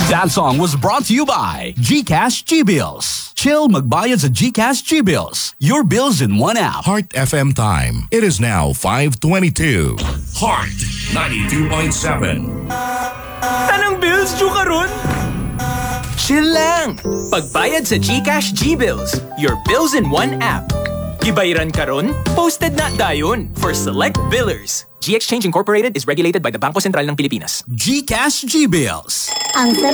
That song was brought to you by GCash G-Bills. Chill magbayad sa GCash G-Bills. Your bills in one app. Heart FM time. It is now 5:22. Heart 92.7. Tanang bills due karon? Chill lang! Pagbayad sa GCash G-Bills. Your bills in one app. Gibayaran karon? Posted na dayon for select billers. GXchange Incorporated is regulated by the Bangko Sentral ng Pilipinas. GCash G-Bills. Ang